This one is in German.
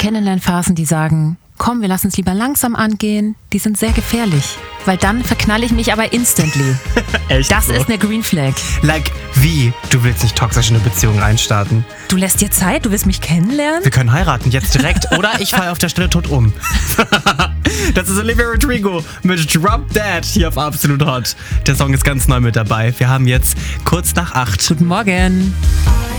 Kennenlernphasen, die sagen, komm, wir lassen es lieber langsam angehen, die sind sehr gefährlich. Weil dann verknalle ich mich aber instantly. Echt Das so? ist eine Green Flag. Like, wie? Du willst nicht toxisch in eine Beziehung einstarten. Du lässt dir Zeit, du willst mich kennenlernen? Wir können heiraten, jetzt direkt. Oder ich falle auf der Stelle tot um. Das ist Olivia Rodrigo mit Drop Dead hier auf Absolut Hot. Der Song ist ganz neu mit dabei. Wir haben jetzt kurz nach 8. Guten Morgen.